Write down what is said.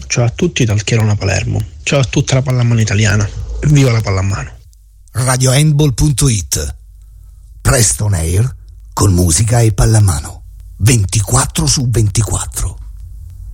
Ciao a tutti dal Chierona Palermo. Ciao a tutta la pallamano italiana. Viva la pallamano. RadioHandball.it. Presto on air con musica e pallamano 24/24.